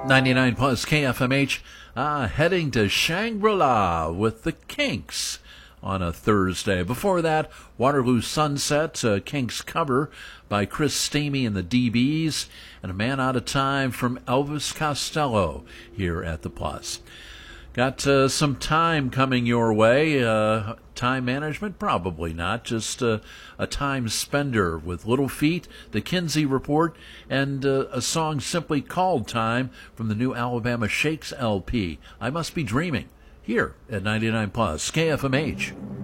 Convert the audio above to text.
99 plus KFMH, heading to Shangri-La with the Kinks on a Thursday. Before that, Waterloo Sunset, Kinks cover by Chris Stamey and the DBs, and A Man Out of Time from Elvis Costello here at the Plus. Got some time coming your way. Time management? Probably not. Just a time spender with Little Feat, the Kinsey Report, and a song simply called Time from the new Alabama Shakes LP. I Must Be Dreaming, here at 99 Plus KFMH.